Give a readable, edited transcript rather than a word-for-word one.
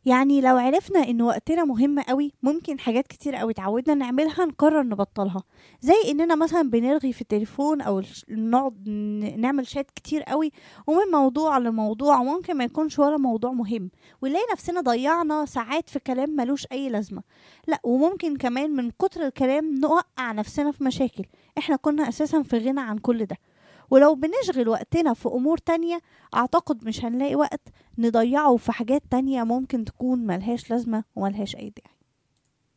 يعني لو عرفنا ان وقتنا مهم قوي، ممكن حاجات كتير قوي اتعودنا نعملها نقرر نبطلها. زي اننا مثلا بنرغي في التليفون او نقعد نعمل شات كتير قوي ومن موضوع لموضوع، وممكن ما يكونش ولا موضوع مهم، ونلاقي نفسنا ضيعنا ساعات في كلام ملوش اي لازمة. لا، وممكن كمان من كتر الكلام نوقع نفسنا في مشاكل احنا كنا اساسا في غنى عن كل ده. ولو بنشغل وقتنا في أمور تانية، أعتقد مش هنلاقي وقت نضيعه في حاجات تانية ممكن تكون ملهاش لازمة وملهاش أي داعي.